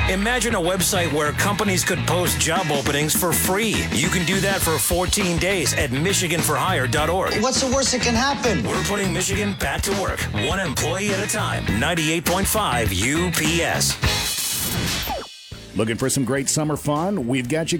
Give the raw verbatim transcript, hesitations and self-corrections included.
Imagine a website where companies could post job openings for free. You can do that for fourteen days at michigan for hire dot org. What's the worst that can happen? We're putting Michigan back to work, one employee at a time. ninety-eight point five U P S. Looking for some great summer fun? We've got you